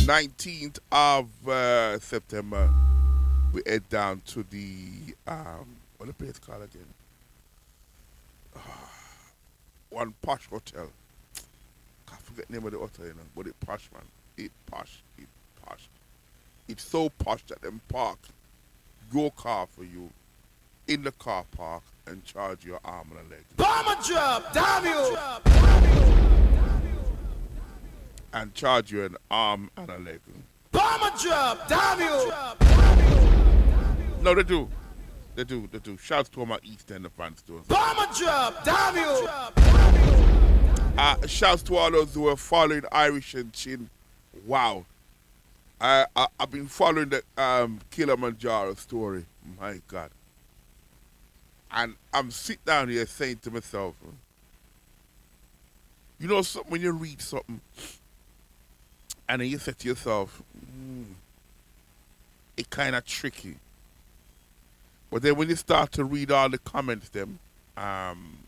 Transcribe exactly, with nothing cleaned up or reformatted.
nineteenth of uh, September, we head down to the, um, what the place called again? One posh hotel. I forget the name of the hotel, you know, but it posh, man. It posh, it posh. It's so posh that them park your car for you in the car park and charge your arm and a leg. Bomber drop, damn you! And charge you an arm and a leg. Bomber drop, damn you! No, they do. They do, they do. Shouts to all my East End fan stores. Bomber drop, damn you! Uh, shouts to all those who are following Irish and Chin. Wow. I, I, I've been following the um, Kilimanjaro story. My God. And I'm sitting down here saying to myself, you know something, when you read something, and then you say to yourself, mm, it kind of tricky. But then when you start to read all the comments, them, um,